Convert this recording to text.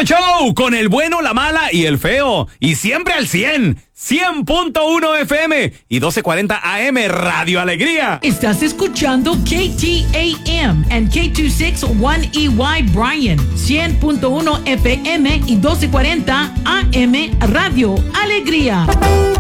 Show con el bueno, la mala y el feo. Y siempre al 100.1 FM y 1240 AM Radio Alegría. Estás escuchando KTAM and K261EY Bryan, 100.1 FM y 1240 AM Radio Alegría.